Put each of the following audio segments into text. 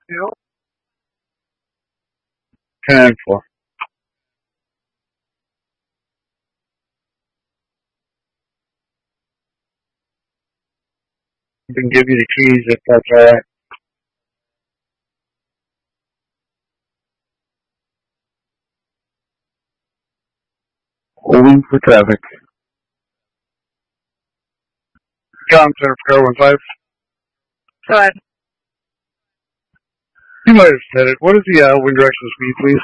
Yep. 10-4. I can give you the keys if that's alright. Holding for traffic. John, Center for Car 15. Go ahead. You might have said it. What is the wind direction speed, please?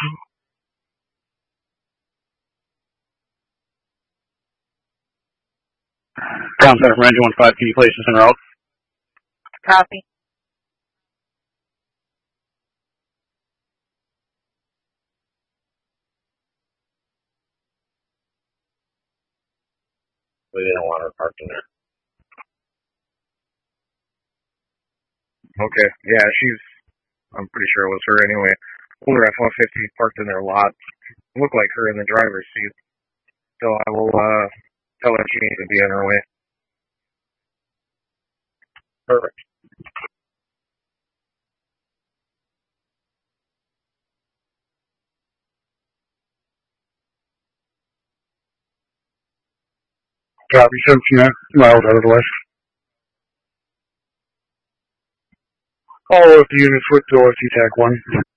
Ground Center for Engine 15, can you place this en route? Copy. We didn't want her parked in there. Okay, yeah, I'm pretty sure it was her anyway. Older F-150 parked in their lot. Looked like her in the driver's seat. So I will tell her she needs to be on her way. Perfect. Copy, 17 miles out of the way. All of the units with door TTAC 1.